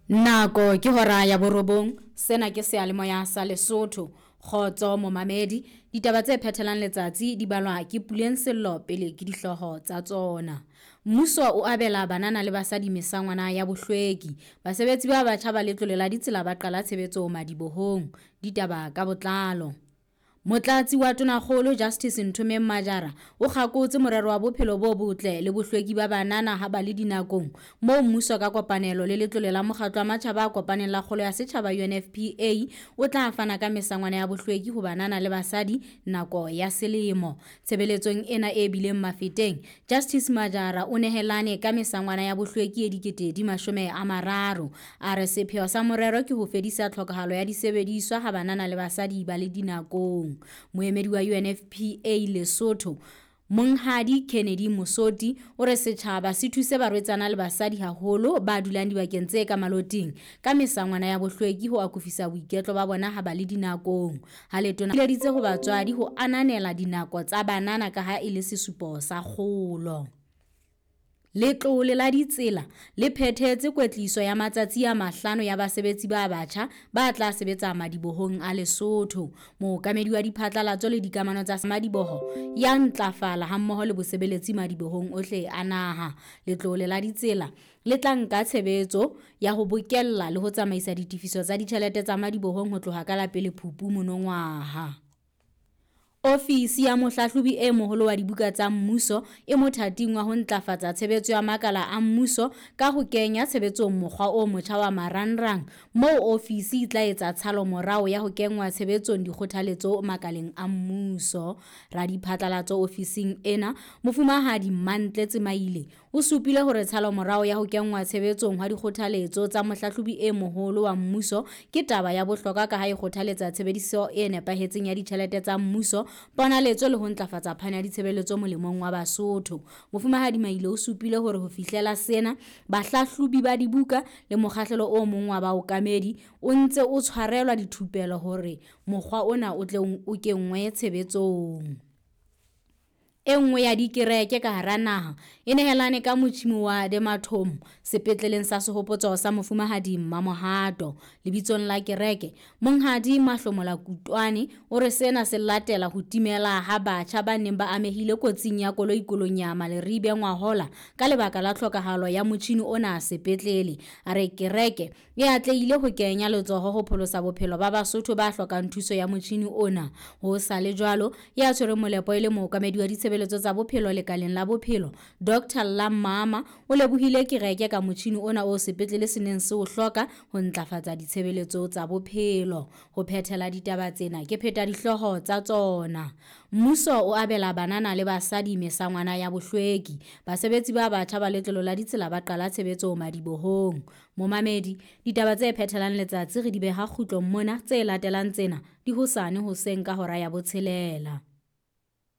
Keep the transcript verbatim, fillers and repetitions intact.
Nako ke hora ya borobong, sena ke sealemoya sa Lesotho. Kgotso momamedi, ditaba tse phethelang letsatsi di balwa ke Puleng Sello pele ke dihloho tsa tsona. Mmuso o abela banana le basadi mesangwana ya bohlweki. Basebetsi ba batjha ba letlole la ditsela ba qala tshebetso Madibohong. Ditaba ka botlalo. Motlatsi wa Tonakgolo Justice Nthomme Majara o kgakotse morero wa bophelo bo botle le bohlweki ba banana ha ba le dinakong moo mmuso ka kopanelo le letlole la mokgatlo wa matjhaba a kopaneng la kgolo ya setjhaba U N F P A o tla fana ka mesangwana ya bohlweki ho banana le basadi nako ya selemo. Tshebeletsong ena e bileng mafeteng, Justice Majara o nehelane ka mesangwana ya bohlweki e dikete di mashome a mararo. A re sepheo sa morero ke ho fedisa tlhokahalo ya disebediswa ha banana le basadi ba le dinakong. Moemedi wa U N F P A Lesotho Monghadi Kennedy Mosoti o re setjhaba se thuse barwetsana le basadi haholo ba dulang dibakeng tse ka maloting ka mesangwana ya bohlweki ho akofisa boiketlo ba bona ha ba le dinakong. Ha letona le ditse ho batswadi ho ananela dinako tsa banana ka ha e le sesupo sa kgolo. Letlole la ditsela le phethetse kwetliso ya matsatsi a mahlano ya basebetsi ba batjha ba tla sebetsa Madibohong a Lesotho. Mookamedi wa diphatlalatso le dikamano tsa Madiboho ya ntlafala ha mmoho le bosebeletsi Madibohong ohle a naha. Letlole la ditsela le tla nka tshebetso ya ho bokella le ho tsamaisa ditifiso tsa ditjhelete tsa Madibohong ho tloha ka la pele Phupu monongwaha. Ofisi ya mohlahlobi e moholo wa dibuka tsa mmuso e mothating wa ho ntlafatsa tshebetso ya makala a mmuso ka ho kenya tshebetsong mokgwa o motjha wa marangrang moo ofisi e tla etsa tshalo morao ya ho kenngwa tshebetsong dikgothaletso makaleng a mmuso. Radiphatlalatso ofising ena Mofumahadi Mantle Tsemaile o supile hore tshalo morao ya ho kenngwa tshebetsong ha dikgothaletso tsa mohlahlobi e moholo wa mmuso ke taba ya bohlokwa ka ha e kgothaletsa tshebediso e nepahetseng ya ditjhelete tsa mmuso, ponaletso le ho ntlafatsa phano ya ditshebeletso molemong wa Basotho. Mofumahadi Maile o supile hore ho fihlela sena bahlahlobi ba dibuka le mokgahlelo o mong wa baokamedi o ntse o tshwarelwa dithupelo hore mokgwa ona o tle o kenngwe tshebetsong. Enngwe ya dikereke ka hara naha e nehelane ka motjhimi wa Dematom sepetleleng sa sehopotso sa Mofumahadi Mmamohato. Lebitsong la kereke, Monghadi Mahlomola Kutwane o re sena se latela ho timela ha batjha ba neng ba amehile kotsing ya koloi kolong ya Maleribe ngwahola ka lebaka la tlhokahalo ya motjhini ona sepetlele. A re kereke e atlehile ho kenya letsoho ho pholosa bophelo ba Basotho ba hlokang thuso ya motjhini ona. Ho sa le jwalo, ya tshwere molepo e le mookamedi wa ditshebeletso tsa bophelo lekaleng la bophelo Doctor Lamama o lebohile kereke ka motjhini ona o sepetlele se neng se o hloka ho ntlafatsa ditshebeletso tsa bophelo. Ho phethela ditaba tsena ke pheta dihloho tsa tsona. Mmuso o abela banana le basadi mesangwana ya bohlweki. Basebetsi ba batjha ba letlolo la ditsela ba qala tshebetso Madibohong. Momamedi, ditaba tse phethelang letsatsi re di beha kgutlong mona tse latelang tsena di hosane hoseng ka hora ya botshelela.